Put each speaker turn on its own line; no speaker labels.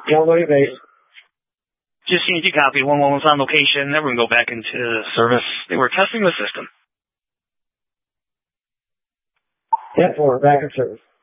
Downloading base.
Just CNC copy. 111's on location. Everyone go back into service. They were testing the system.
10-4, back in service.